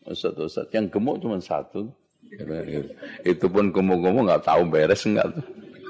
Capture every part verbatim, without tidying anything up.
Ustaz-ustaz yang gemuk cuma satu. Itu pun gemuk-gemuk nggak tahu beres enggak tuh.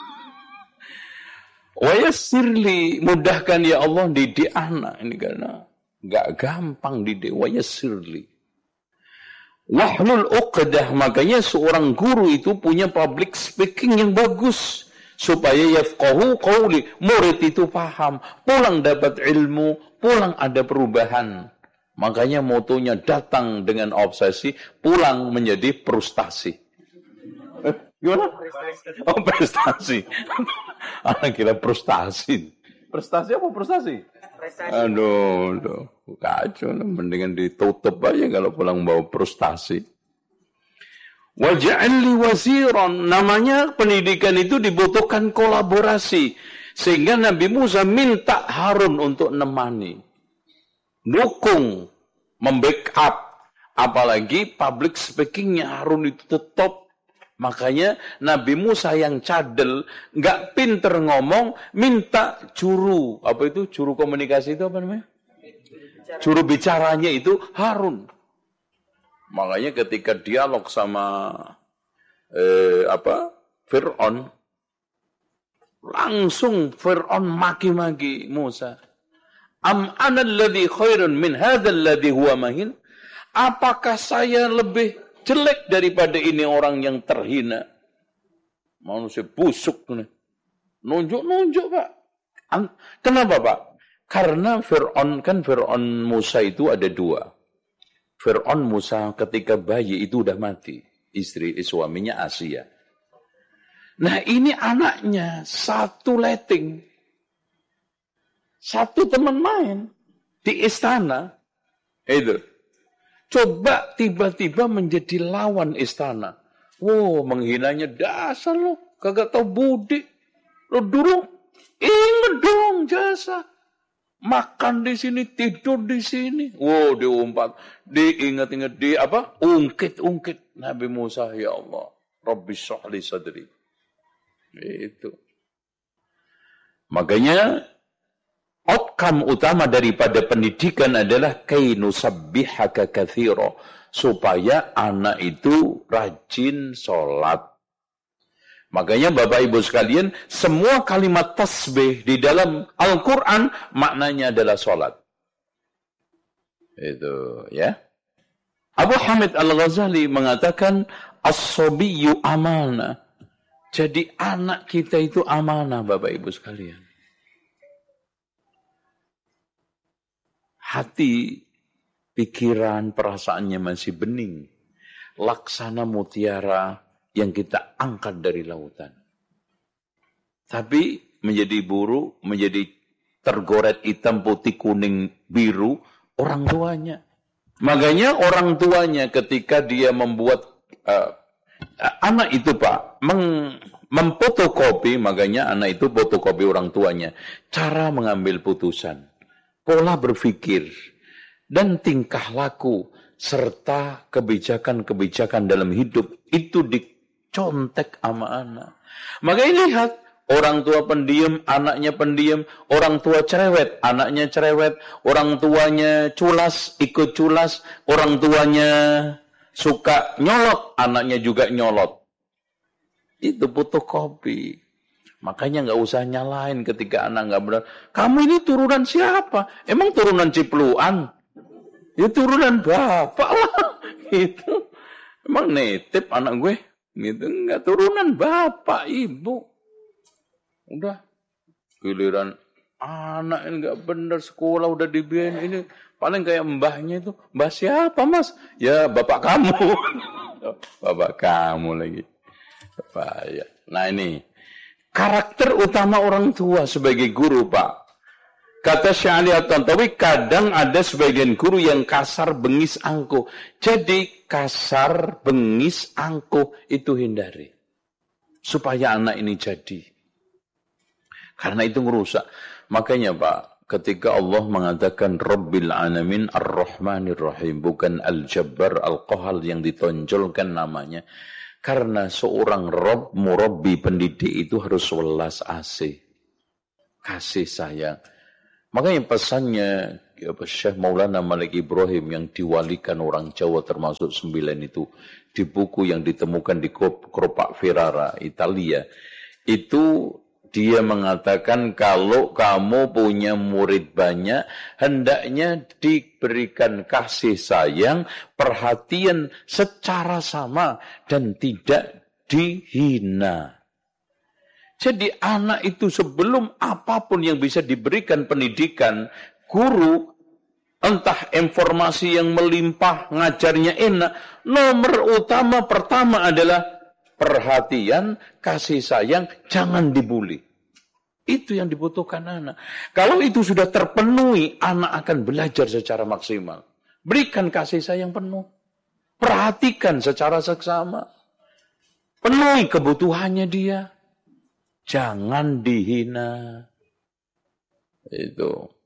Wa yassirli, mudahkan ya Allah didik anak ini karena nggak gampang didik. Wa yassirli. Wahlul uqdah, makanya seorang guru itu punya public speaking yang bagus supaya yafqahu qawli, murid itu paham, pulang dapat ilmu, pulang ada perubahan. Makanya motonya datang dengan obsesi, pulang menjadi frustasi. Eh, gimana? Prestasi. Oh, prestasi. Anak kira frustasi. Prestasi apa frustasi? Prestasi. Aduh, aduh. Kacau, mendingan ditutup aja kalau pulang bawa frustasi. Waj'alli waziran, namanya pendidikan itu dibutuhkan kolaborasi. Sehingga Nabi Musa minta Harun untuk nemani. Dukung, membackup, apalagi public speakingnya Harun itu tetap. Makanya Nabi Musa yang cadel, nggak pinter ngomong, minta juru, apa itu juru komunikasi itu apa namanya? Juru bicaranya itu Harun. Makanya ketika dialog sama eh, apa Fir'aun, langsung Fir'aun maki-maki Musa. Am ana alladhi khairun min hadzal ladzi huwa mahin? Apakah saya lebih jelek daripada ini orang yang terhina? Manusia busuk nih. Nunjuk-nunjuk, Pak. Kenapa, Pak? Karena Fir'aun, kan Fir'aun Musa itu ada dua. Fir'aun Musa ketika bayi itu udah mati. Istri, suaminya Asia. Nah ini anaknya, satu letting. Satu teman main di istana. Itu. Coba tiba-tiba menjadi lawan istana. Wow, menghinanya dasar lo. Kagak tahu budi. Lo dulu inget dong jasa. Makan di sini, tidur di sini. Wow, diumpat. Diingat-ingat, di apa? Ungkit-ungkit. Nabi Musa, ya Allah. Rabbi sholli sadri. Itu. Makanya outcome utama daripada pendidikan adalah kainusabbihaka katsira, supaya anak itu rajin sholat. Makanya Bapak Ibu sekalian, semua kalimat tasbih di dalam Al-Quran maknanya adalah sholat. Itu ya. Abu Hamid Al-Ghazali mengatakan as-sabiyyu amanah. Jadi anak kita itu amanah Bapak Ibu sekalian. Hati, pikiran, perasaannya masih bening. Laksana mutiara yang kita angkat dari lautan. Tapi menjadi buruk, menjadi tergoret hitam, putih, kuning, biru, orang tuanya. Makanya orang tuanya ketika dia membuat, uh, anak itu Pak, meng, memfotokopi, makanya anak itu fotokopi orang tuanya. Cara mengambil putusan. Pola berpikir dan tingkah laku serta kebijakan-kebijakan dalam hidup itu dicontek sama anak. Makanya lihat, orang tua pendiam, anaknya pendiam, orang tua cerewet, anaknya cerewet, orang tuanya culas, ikut culas, orang tuanya suka nyolot, anaknya juga nyolot. Itu fotokopi. Makanya nggak usah nyalain ketika anak nggak benar. Kamu ini turunan siapa? Emang turunan cipluan? Ya turunan bapak lah. Gitu. Emang netip anak gue? Gitu. Nggak turunan bapak, ibu. Udah. Giliran anak ini nggak benar, sekolah udah dibiayain ini. Paling kayak mbahnya itu. Mbah siapa mas? Ya bapak kamu. Bapak kamu lagi. Bahaya. Nah ini. Karakter utama orang tua sebagai guru, Pak. Kata Syekh Ali At-Tantawi, kadang ada sebagian guru yang kasar, bengis, angkuh. Jadi kasar, bengis, angkuh itu hindari. Supaya anak ini jadi. Karena itu merusak. Makanya, Pak, ketika Allah mengatakan Rabbil Alamin Ar-Rahmanir Rahim, bukan Al-Jabbar, Al-Qahal yang ditonjolkan namanya. Karena seorang Rob, murabbi, pendidik itu harus welas asih. Kasih sayang. Makanya pesannya Syekh Maulana Malik Ibrahim yang diwalikan orang Jawa termasuk sembilan itu, di buku yang ditemukan di Keropak Ferrara, Italia, itu dia mengatakan kalau kamu punya murid banyak, hendaknya diberikan kasih sayang, perhatian secara sama dan tidak dihina. Jadi anak itu sebelum apapun yang bisa diberikan pendidikan, guru, entah informasi yang melimpah, ngajarnya enak, nomor utama pertama adalah perhatian, kasih sayang, jangan dibuli. Itu yang dibutuhkan anak. Kalau itu sudah terpenuhi, anak akan belajar secara maksimal. Berikan kasih sayang penuh. Perhatikan secara seksama. Penuhi kebutuhannya dia. Jangan dihina. Itu.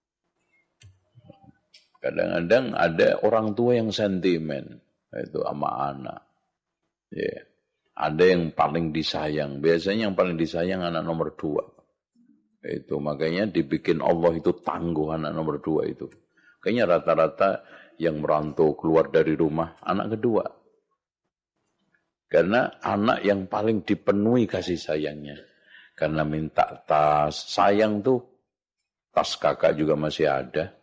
Kadang-kadang ada orang tua yang sentimen. Itu sama anak. Ya. Yeah. Ada yang paling disayang. Biasanya yang paling disayang anak nomor dua. Itu makanya dibikin Allah itu tangguh anak nomor dua itu. Kayaknya rata-rata yang merantau keluar dari rumah anak kedua. Karena anak yang paling dipenuhi kasih sayangnya. Karena minta tas, sayang tuh, tas kakak juga masih ada.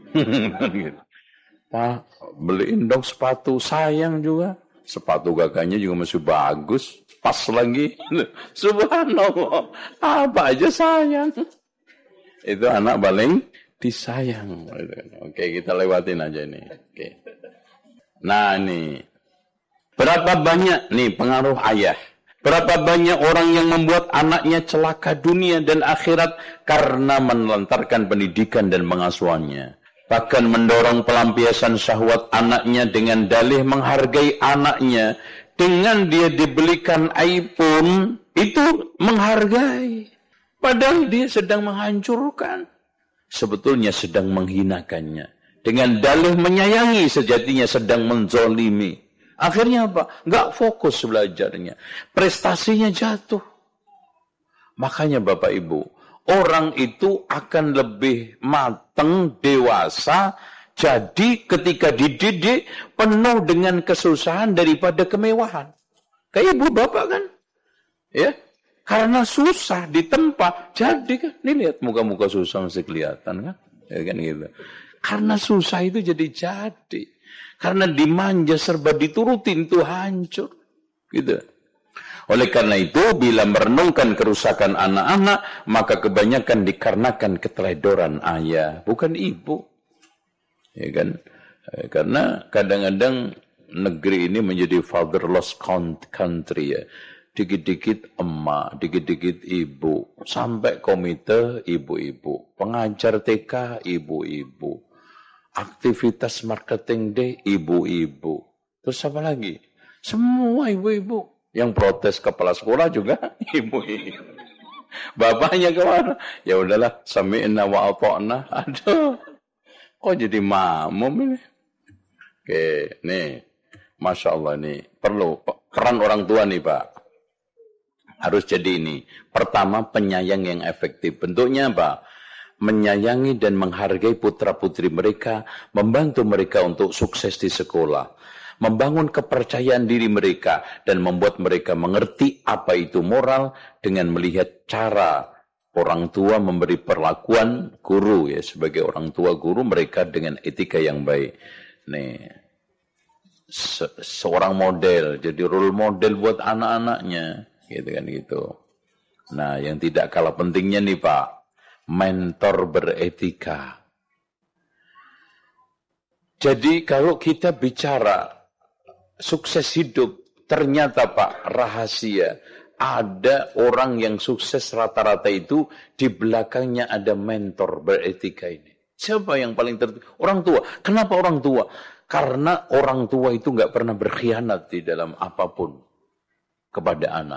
Pak, beliin dong sepatu, sayang juga. Sepatu kakaknya juga masih bagus, pas lagi. Subhanallah, apa aja sayang. Itu anak paling disayang. Oke, kita lewatin aja ini. Oke. Nah, ini. Berapa banyak nih pengaruh ayah? Berapa banyak orang yang membuat anaknya celaka dunia dan akhirat karena menelantarkan pendidikan dan pengasuhannya. Bahkan mendorong pelampiasan syahwat anaknya dengan dalih menghargai anaknya. Dengan dia dibelikan iPhone, itu menghargai. Padahal dia sedang menghancurkan. Sebetulnya sedang menghinakannya. Dengan dalih menyayangi, sejatinya sedang menzolimi. Akhirnya apa? Nggak fokus belajarnya. Prestasinya jatuh. Makanya Bapak Ibu, orang itu akan lebih matang, dewasa, jadi ketika dididik penuh dengan kesusahan daripada kemewahan. Kayak ibu bapak kan? Ya, karena susah ditempa, jadi kan? Ini lihat muka-muka susah masih kelihatan kan? Ya kan gitu. Karena susah itu jadi jadi. Karena dimanja serba diturutin itu hancur. Gitu. Oleh karena itu, bila merenungkan kerusakan anak-anak, maka kebanyakan dikarenakan keteledoran ayah, bukan ibu. Ya kan? Karena kadang-kadang negeri ini menjadi fatherless country ya. Dikit-dikit emak, dikit-dikit ibu, sampai komite ibu-ibu, pengajar T K ibu-ibu, aktivitas marketing day ibu-ibu. Terus apa lagi? Semua ibu-ibu. Yang protes kepala sekolah juga ibu-ibu. Bapaknya kemana? Ya udahlah, sami'na wa ata'na. Aduh, kok jadi mamum ini? Oke, nih, Masya Allah nih, perlu peran orang tua nih Pak. Harus jadi ini. Pertama, penyayang yang efektif. Bentuknya apa? Menyayangi dan menghargai putra-putri mereka, membantu mereka untuk sukses di sekolah, membangun kepercayaan diri mereka, dan membuat mereka mengerti apa itu moral dengan melihat cara orang tua memberi perlakuan guru ya, sebagai orang tua guru mereka dengan etika yang baik. Nih, se seorang model, jadi role model buat anak-anaknya, gitu kan gitu. Nah, yang tidak kalah pentingnya nih Pak, mentor beretika. Jadi kalau kita bicara sukses hidup, ternyata Pak, rahasia. Ada orang yang sukses rata-rata itu, di belakangnya ada mentor beretika ini. Siapa yang paling tertentu? Orang tua. Kenapa orang tua? Karena orang tua itu nggak pernah berkhianat di dalam apapun kepada anak.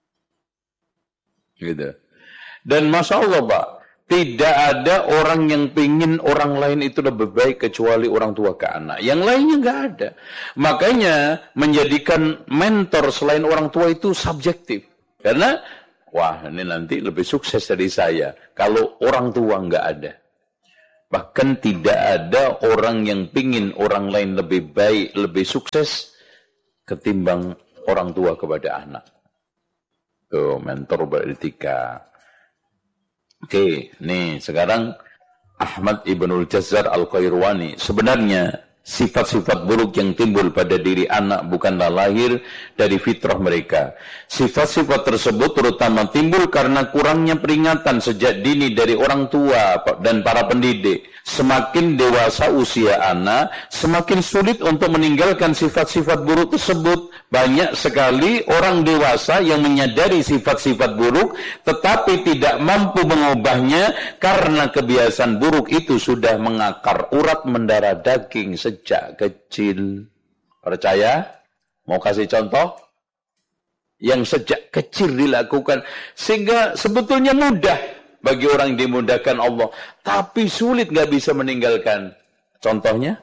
Gitu. Dan Masya Allah Pak, tidak ada orang yang pingin orang lain itu lebih baik kecuali orang tua ke anak. Yang lainnya nggak ada. Makanya menjadikan mentor selain orang tua itu subjektif. Karena, wah ini nanti lebih sukses dari saya. Kalau orang tua nggak ada. Bahkan tidak ada orang yang pingin orang lain lebih baik, lebih sukses ketimbang orang tua kepada anak. Tuh, mentor beretika. Oke, nih sekarang Ahmad Ibnul Jazzar Al-Qairwani. Sebenarnya sifat-sifat buruk yang timbul pada diri anak bukanlah lahir dari fitrah mereka. Sifat-sifat tersebut terutama timbul karena kurangnya peringatan sejak dini dari orang tua dan para pendidik. Semakin dewasa usia anak, semakin sulit untuk meninggalkan sifat-sifat buruk tersebut. Banyak sekali orang dewasa yang menyadari sifat-sifat buruk tetapi tidak mampu mengubahnya karena kebiasaan buruk itu sudah mengakar urat mendarah daging sejak kecil. Percaya? Mau kasih contoh? Yang sejak kecil dilakukan. Sehingga sebetulnya mudah bagi orang yang dimudahkan Allah. Tapi sulit gak bisa meninggalkan. Contohnya?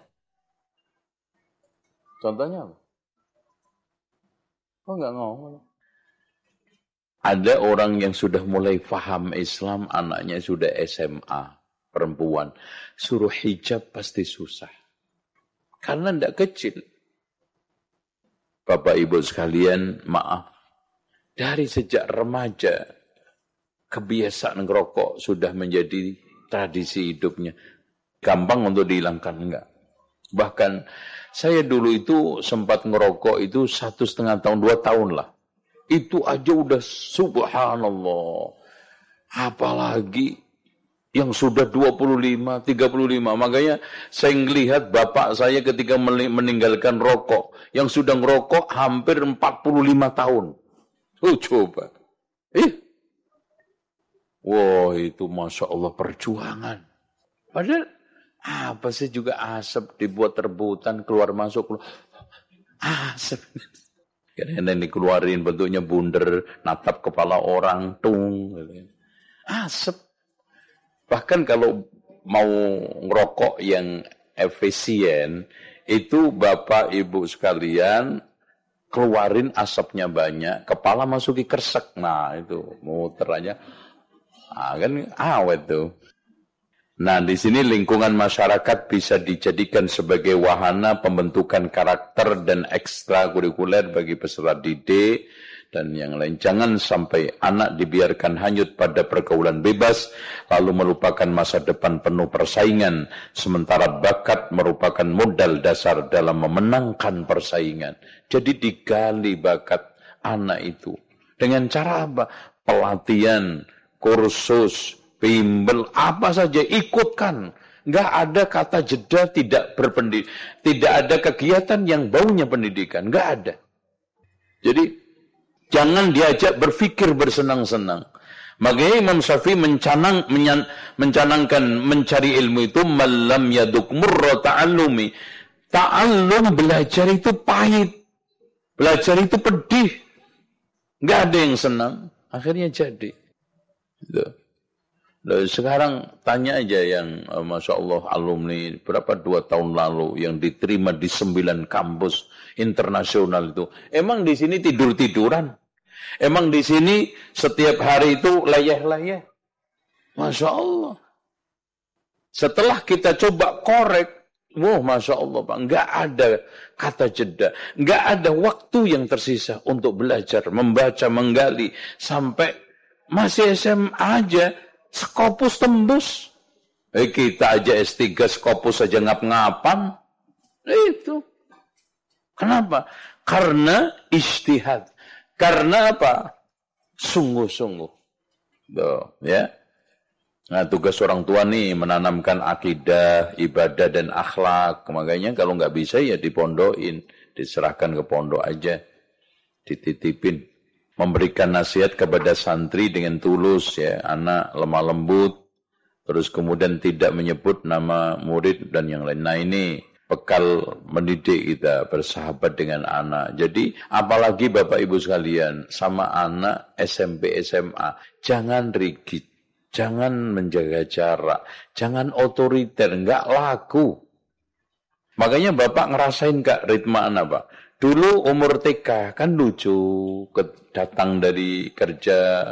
Contohnya apa? Kok gak ngomong? Ada orang yang sudah mulai faham Islam, anaknya sudah S M A, perempuan. Suruh hijab pasti susah. Karena tidak kecil. Bapak Ibu sekalian, maaf. Dari sejak remaja, kebiasaan ngerokok sudah menjadi tradisi hidupnya. Gampang untuk dihilangkan, enggak. Bahkan saya dulu itu sempat ngerokok itu satu setengah tahun, dua tahun lah. Itu aja udah subhanallah. Apalagi yang sudah dua puluh lima, tiga puluh lima. Makanya saya melihat bapak saya ketika meninggalkan rokok. Yang sudah ngerokok hampir empat puluh lima tahun. Oh coba. Eh. Wah itu Masya Allah perjuangan. Padahal apa sih juga asap dibuat rebutan keluar masuk. Keluar. Asap. Karena dikeluarin bentuknya bunder. Natap kepala orang. Tung. Asap. Bahkan kalau mau ngerokok yang efisien, itu Bapak Ibu sekalian keluarin asapnya banyak, kepala masuki kresek. Nah itu muter aja. Nah, kan awet tuh. Nah di sini lingkungan masyarakat bisa dijadikan sebagai wahana pembentukan karakter dan ekstrakurikuler bagi peserta didik dan yang lain. Jangan sampai anak dibiarkan hanyut pada pergaulan bebas, lalu melupakan masa depan penuh persaingan, sementara bakat merupakan modal dasar dalam memenangkan persaingan. Jadi digali bakat anak itu. Dengan cara apa? Pelatihan, kursus, bimbel, apa saja ikutkan. Nggak ada kata jeda tidak berpendidikan. Tidak ada kegiatan yang baunya pendidikan. Nggak ada. Jadi jangan diajak berfikir bersenang-senang. Makanya Imam Syafi'i mencanang, menyan, mencanangkan mencari ilmu itu malam yaduk murra ta'allumi. Ta'allum belajar itu pahit. Belajar itu pedih. Nggak ada yang senang. Akhirnya jadi. Loh. Loh, sekarang tanya aja yang uh, Masya Allah alumni berapa dua tahun lalu yang diterima di sembilan kampus internasional itu. Emang di sini tidur-tiduran? Emang di sini setiap hari itu layah-layah? Masya Allah. Setelah kita coba korek, wah Masya Allah Pak, nggak ada kata jeda, nggak ada waktu yang tersisa untuk belajar, membaca, menggali, sampai masih S M A aja, Skopus tembus. Eh, kita aja S tiga Skopus aja ngap-ngapan. Itu. Kenapa? Karena ijtihad. Karena apa? Sungguh-sungguh. Tuh, ya. Nah, tugas orang tua nih menanamkan akidah, ibadah dan akhlak. Makanya kalau nggak bisa ya dipondokin, diserahkan ke pondok aja, dititipin. Memberikan nasihat kepada santri dengan tulus, ya, anak lemah lembut, terus kemudian tidak menyebut nama murid dan yang lain. Nah ini bekal mendidik kita bersahabat dengan anak. Jadi apalagi Bapak Ibu sekalian sama anak S M P S M A, jangan rigid, jangan menjaga jarak, jangan otoriter, nggak laku. Makanya Bapak ngerasain Kak ritme anak Pak. Dulu umur T K kan lucu, datang dari kerja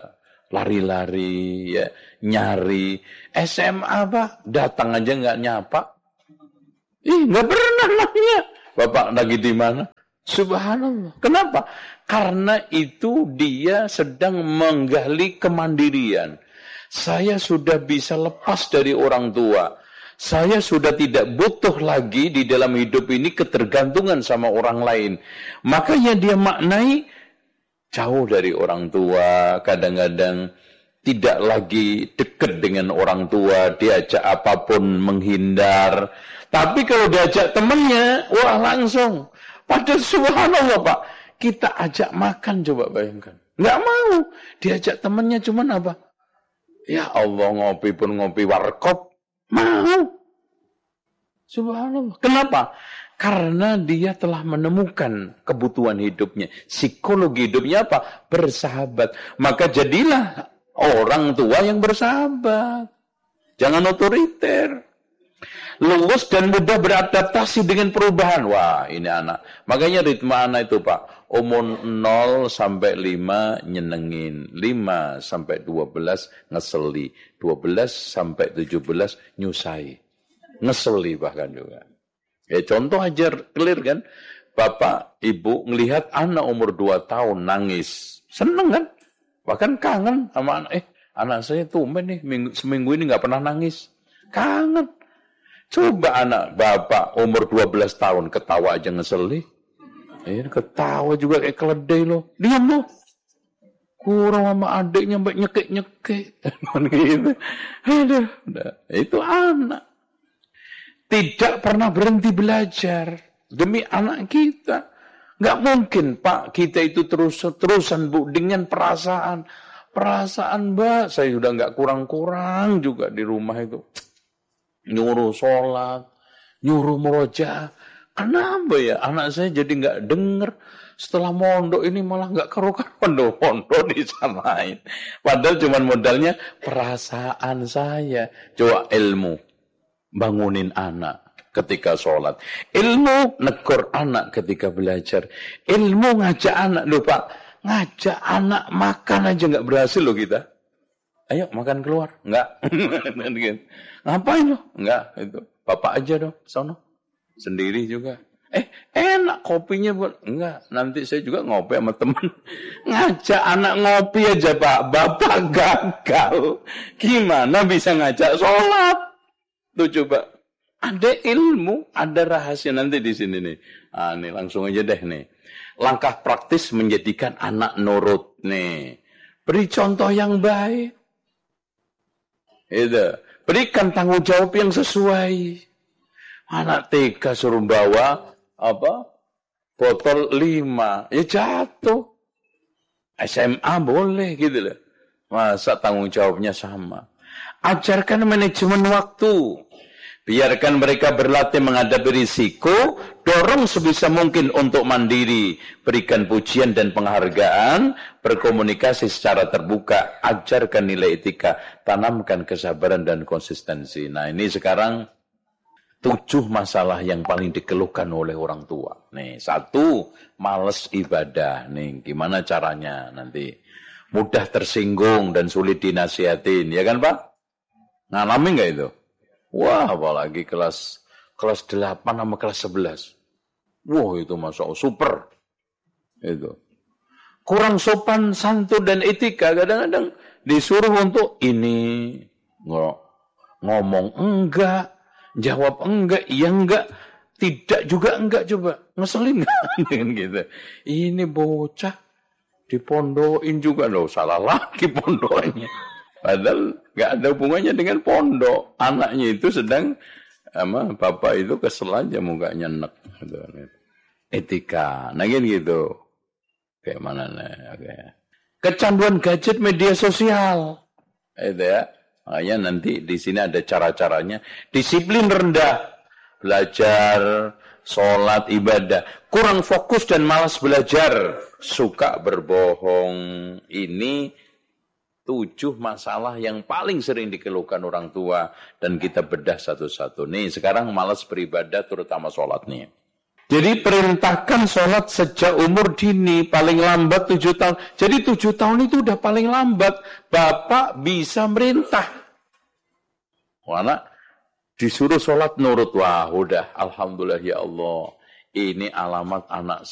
lari-lari, ya, nyari. S M A Pak, datang aja nggak nyapa. Ih, nggak pernah nanya. Bapak lagi di mana? Subhanallah. Kenapa? Karena itu dia sedang menggali kemandirian. Saya sudah bisa lepas dari orang tua. Saya sudah tidak butuh lagi di dalam hidup ini ketergantungan sama orang lain. Makanya dia maknai jauh dari orang tua, kadang-kadang tidak lagi dekat dengan orang tua, diajak apapun menghindar. Tapi kalau diajak temannya, wah langsung. Padahal subhanallah Pak, kita ajak makan coba bayangkan. Nggak mau, diajak temannya cuman apa? Ya Allah, ngopi pun ngopi warkop. Mau. Subhanallah. Kenapa? Karena dia telah menemukan kebutuhan hidupnya. Psikologi hidupnya apa? Bersahabat. Maka jadilah orang tua yang bersahabat. Jangan otoriter. Luwes dan mudah beradaptasi dengan perubahan. Wah, ini anak. Makanya ritme anak itu Pak. Umur nol sampai lima nyenengin. lima sampai dua belas ngeseli. dua belas sampai tujuh belas nyusai. Ngeseli bahkan juga. Ya contoh aja clear kan. Bapak, ibu ngelihat anak umur dua tahun nangis. Seneng kan? Bahkan kangen sama anak. Eh, anak saya tumben nih minggu, seminggu ini gak pernah nangis. Kangen. Coba anak bapak umur dua belas tahun ketawa aja ngeseli. Eh, ketawa juga kayak keledai loh. Diam loh. Kurang sama adiknya sampai nyekek-nyekek. Gitu. Aduh, itu anak. Tidak pernah berhenti belajar demi anak kita. Nggak mungkin Pak kita itu terus-terusan Bu dengan perasaan. Perasaan Mbak, saya sudah nggak kurang-kurang juga di rumah itu. Nyuruh sholat, nyuruh murojaah. Kenapa ya anak saya jadi nggak denger? Setelah mondok ini malah nggak kerukan mondok-mondok disamain. Padahal cuma modalnya perasaan saya. Coba ilmu. Bangunin anak ketika sholat. Ilmu negur anak ketika belajar. Ilmu ngajak anak. Loh Pak, ngajak anak makan aja nggak berhasil loh kita. Ayo makan keluar. Enggak. Ngapain loh? Enggak. Itu. Bapak aja dong. Sono. Sendiri juga. Eh enak kopinya buat. Enggak. Nanti saya juga ngopi sama teman. Ngajak anak ngopi aja Pak. Bapak gagal. Gimana bisa ngajak sholat? Tuh coba, ada ilmu, ada rahasia nanti di sini nih. Ah, nih langsung aja deh nih. Langkah praktis menjadikan anak nurut nih. Beri contoh yang baik. Itu. Berikan tanggung jawab yang sesuai. Anak tiga suruh bawa apa? Botol lima, ya jatuh. S M A boleh gitu loh. Masa tanggung jawabnya sama. Ajarkan manajemen waktu. Biarkan mereka berlatih menghadapi risiko, dorong sebisa mungkin untuk mandiri, berikan pujian dan penghargaan, berkomunikasi secara terbuka, ajarkan nilai etika, tanamkan kesabaran dan konsistensi. Nah ini sekarang tujuh masalah yang paling dikeluhkan oleh orang tua. Nih satu, males ibadah. Nih gimana caranya nanti? Mudah tersinggung dan sulit dinasihatin, ya kan Pak? Ngalamin nggak itu? Wah, apalagi kelas kelas delapan sama kelas sebelas. Wah, itu masuk super. Itu. Kurang sopan, santun dan etika. Kadang-kadang disuruh untuk ini ngomong enggak, jawab enggak, iya enggak, tidak juga enggak, coba. Ngeselin enggak gitu. Ini bocah dipondokin juga loh, salah lagi pondoknya. Padahal nggak ada hubungannya dengan pondok. Anaknya itu sedang, ama bapak itu kesel aja mukanya nek. Etika, nah gitu. Kayak mana nih? Okay. Kecanduan gadget media sosial, itu ya. Makanya nanti di sini ada cara-caranya. Disiplin rendah, belajar, sholat, ibadah, kurang fokus dan malas belajar, suka berbohong. Ini tujuh masalah yang paling sering dikeluhkan orang tua dan kita bedah satu-satu. Nih sekarang malas beribadah terutama sholat nih. Jadi perintahkan sholat sejak umur dini, paling lambat tujuh tahun. Jadi tujuh tahun itu udah paling lambat. Bapak bisa merintah. Anak disuruh sholat nurut. Wah udah, alhamdulillah ya Allah. Ini alamat anak